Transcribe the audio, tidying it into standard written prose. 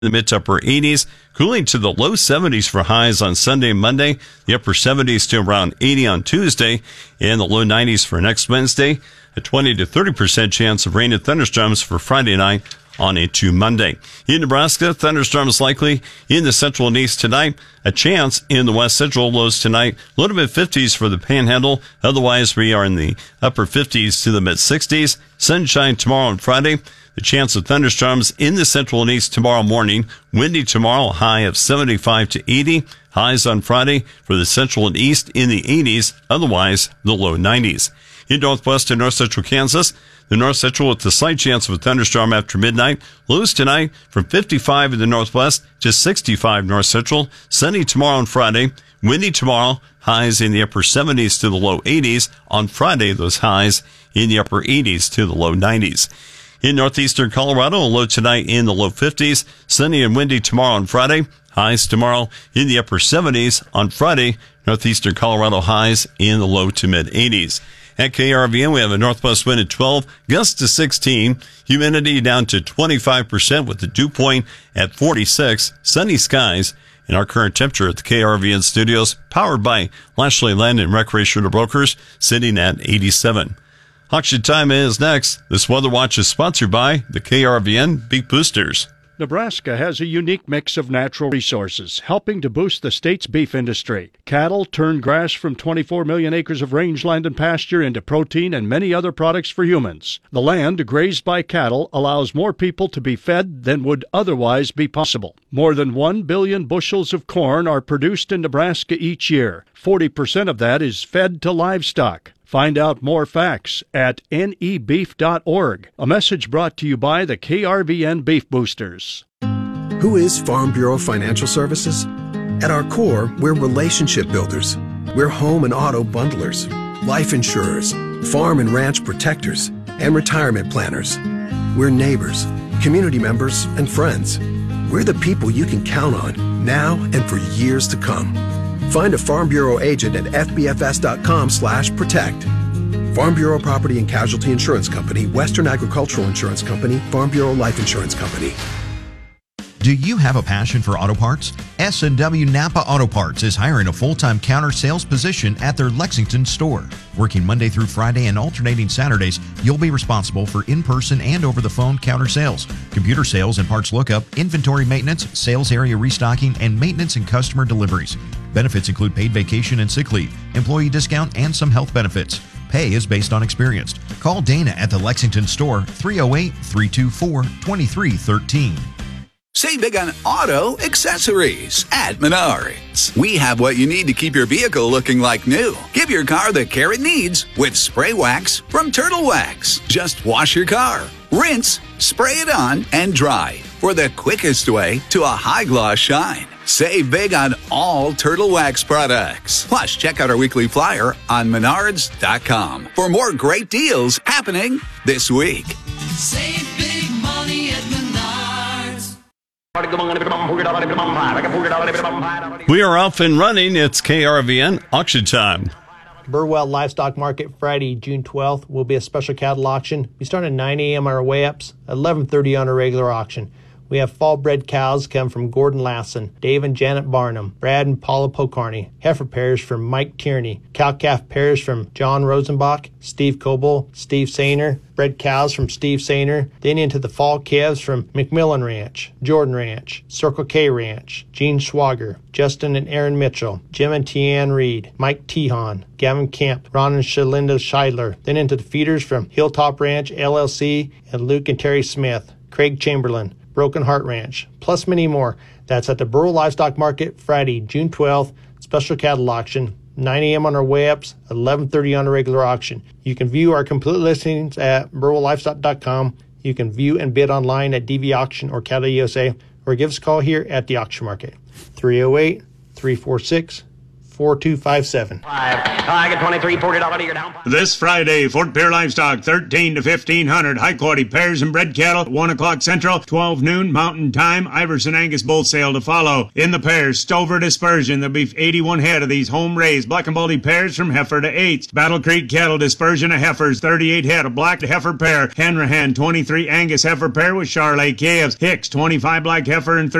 The mid to upper 80s, cooling to the low 70s for highs on Sunday and Monday, the upper 70s to around 80 on Tuesday, and the low 90s for next Wednesday. A 20 to 30% chance of rain and thunderstorms for Friday night on into Monday. In Nebraska, thunderstorms likely in the central and east tonight. A chance in the west central, lows tonight. Low to mid 50s for the Panhandle. Otherwise, we are in the upper 50s to the mid 60s. Sunshine tomorrow and Friday. The chance of thunderstorms in the central and east tomorrow morning. Windy tomorrow, high of 75 to 80. Highs on Friday for the central and east in the 80s. Otherwise, the low 90s. In northwest and north central Kansas, the north central with the slight chance of a thunderstorm after midnight. Lows tonight from 55 in the northwest to 65 north central. Sunny tomorrow and Friday. Windy tomorrow. Highs in the upper 70s to the low 80s. On Friday, those highs in the upper 80s to the low 90s. In northeastern Colorado, a low tonight in the low 50s. Sunny and windy tomorrow and Friday. Highs tomorrow in the upper 70s. On Friday, northeastern Colorado highs in the low to mid 80s. At KRVN, we have a northwest wind at 12, gusts to 16, humidity down to 25% with the dew point at 46, sunny skies, and our current temperature at the KRVN studios, powered by Lashley Land and Recreational Brokers, sitting at 87. Auction time is next. This Weather Watch is sponsored by the KRVN Beef Boosters. Nebraska has a unique mix of natural resources, helping to boost the state's beef industry. Cattle turn grass from 24 million acres of rangeland and pasture into protein and many other products for humans. The land grazed by cattle allows more people to be fed than would otherwise be possible. More than 1 billion bushels of corn are produced in Nebraska each year. 40% of that is fed to livestock. Find out more facts at nebeef.org. A message brought to you by the KRVN Beef Boosters. Who is Farm Bureau Financial Services? At our core, we're relationship builders. We're home and auto bundlers, life insurers, farm and ranch protectors, and retirement planners. We're neighbors, community members, and friends. We're the people you can count on now and for years to come. Find a Farm Bureau agent at fbfs.com/protect. Farm Bureau Property and Casualty Insurance Company, Western Agricultural Insurance Company, Farm Bureau Life Insurance Company. Do you have a passion for auto parts? S&W Napa Auto Parts is hiring a full-time counter sales position at their Lexington store. Working Monday through Friday and alternating Saturdays, you'll be responsible for in-person and over-the-phone counter sales, computer sales and parts lookup, inventory maintenance, sales area restocking, and maintenance and customer deliveries. Benefits include paid vacation and sick leave, employee discount, and some health benefits. Pay is based on experience. Call Dana at the Lexington store, 308-324-2313. Save big on auto accessories at Menards. We have what you need to keep your vehicle looking like new. Give your car the care it needs with spray wax from Turtle Wax. Just wash your car, rinse, spray it on, and dry for the quickest way to a high gloss shine. Save big on all Turtle Wax products. Plus, check out our weekly flyer on Menards.com for more great deals happening this week. Save big money at Menards. We are off and running. It's KRVN auction time. Burwell Livestock Market Friday, June 12th will be a special cattle auction. We start at 9 a.m. on our way-ups, 11:30 on a regular auction. We have fall-bred cows come from Gordon Lassen, Dave and Janet Barnum, Brad and Paula Pocarney, heifer pairs from Mike Tierney, cow-calf pairs from John Rosenbach, Steve Coble, Steve Sainer, bred cows from Steve Sainer, then into the fall calves from McMillan Ranch, Jordan Ranch, Circle K Ranch, Gene Schwager, Justin and Aaron Mitchell, Jim and Tianne Reed, Mike Tehan, Gavin Kemp, Ron and Shalinda Scheidler, then into the feeders from Hilltop Ranch, LLC, and Luke and Terry Smith, Craig Chamberlain, Broken Heart Ranch, plus many more. That's at the Burwell Livestock Market Friday, June 12th, special cattle auction, 9 a.m. on our way-ups, 11:30 on a regular auction. You can view our complete listings at burwelllivestock.com. You can view and bid online at DV Auction or Cattle USA, or give us a call here at the auction market, 308-346-3600. 4257. I get 23, $40 a year down. This Friday, Fort Pierre Livestock, 13 to 1500. High quality pairs and bred cattle, 1 o'clock Central, 12 noon Mountain Time. Iverson Angus bull sale to follow. In the pairs, Stover Dispersion. There'll be 81 head of these home raised black and baldy pairs from heifer to eights. Battle Creek Cattle Dispersion of heifers, 38 head of black heifer pair. Hanrahan, 23 Angus heifer pair with Charolais calves. Hicks, 25 black heifer and